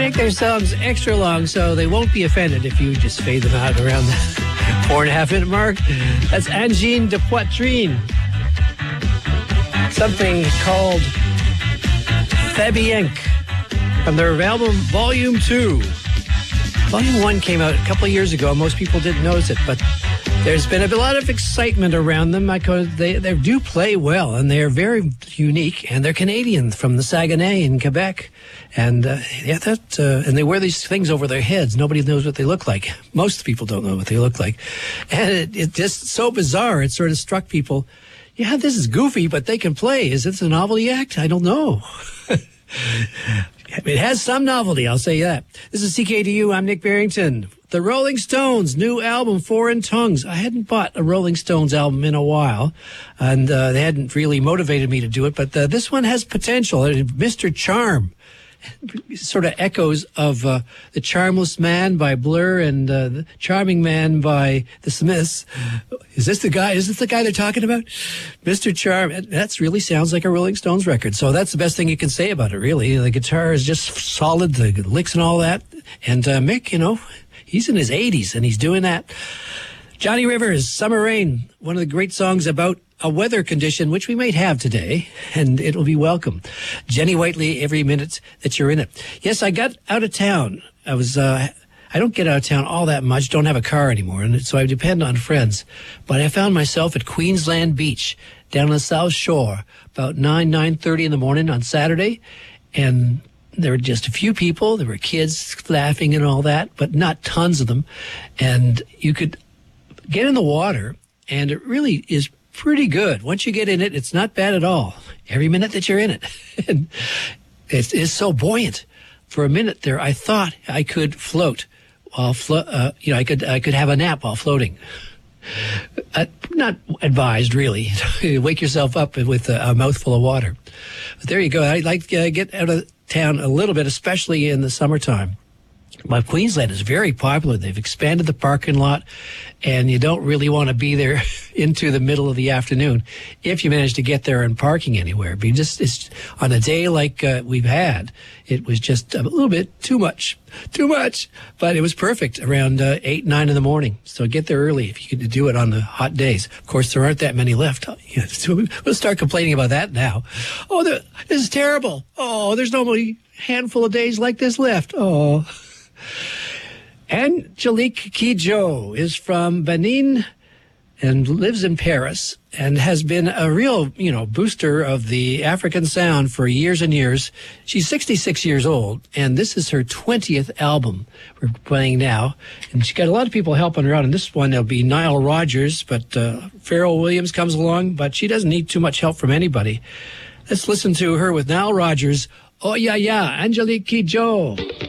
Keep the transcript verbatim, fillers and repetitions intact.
make their songs extra long so they won't be offended if you just fade them out around the four and a half minute mark. That's Angine de Poitrine. Something called Fabienque from their album Volume two. Volume one came out a couple of years ago. Most people didn't notice it, but there's been a lot of excitement around them because they, they do play well, and they're very unique, and they're Canadian from the Saguenay in Quebec. And uh, yeah, that uh, and they wear these things over their heads. Nobody knows what they look like. Most people don't know what they look like. And it, it's just so bizarre. It sort of struck people, yeah, this is goofy, but they can play. Is this a novelty act? I don't know. It has some novelty, I'll say that. This is C K D U. I'm Nick Barrington. The Rolling Stones' new album, Foreign Tongues. I hadn't bought a Rolling Stones album in a while, and uh, they hadn't really motivated me to do it, but uh, this one has potential. Mister Charm sort of echoes of uh, The Charmless Man by Blur and uh, The Charming Man by The Smiths. Is this the guy? Is this the guy they're talking about? Mister Charm. That really sounds like a Rolling Stones record. So that's the best thing you can say about it, really. The guitar is just solid, the licks and all that. And uh, Mick, you know, he's in his eighties and he's doing that. Johnny Rivers, Summer Rain, one of the great songs about a weather condition, which we might have today, and it'll be welcome. Jenny Whiteley, Every Minute That You're In It. Yes, I got out of town. I was, uh, I don't get out of town all that much, don't have a car anymore, and so I depend on friends. But I found myself at Queensland Beach, down on the South Shore, about nine, nine thirty in the morning on Saturday, and there were just a few people. There were kids laughing and all that, but not tons of them. And you could get in the water, and it really is pretty good. Once you get in it, it's not bad at all. Every minute that you're in it. And it is so buoyant. For a minute there, I thought I could float while, flo- uh, you know, I could, I could have a nap while floating. Uh, not advised, really. Wake yourself up with a, a mouthful of water. But there you go. I like to uh, get out of town a little bit, especially in the summertime. But Queensland is very popular. They've expanded the parking lot, and you don't really want to be there into the middle of the afternoon if you manage to get there and parking anywhere. But just it's, on a day like uh, we've had, it was just a little bit too much, too much. But it was perfect around uh, eight, nine in the morning. So get there early if you could do it on the hot days. Of course, there aren't that many left. So we'll start complaining about that now. Oh, the, this is terrible. Oh, there's only a handful of days like this left. Oh. Angelique Kidjo is from Benin and lives in Paris and has been a real, you know, booster of the African sound for years and years. She's sixty-six years old, and this is her twentieth album we're playing now. And she's got a lot of people helping her out. And this one, there'll be Nile Rodgers, but uh, Pharrell Williams comes along, but she doesn't need too much help from anybody. Let's listen to her with Nile Rodgers. Oh, yeah, yeah, Angelique Kidjo.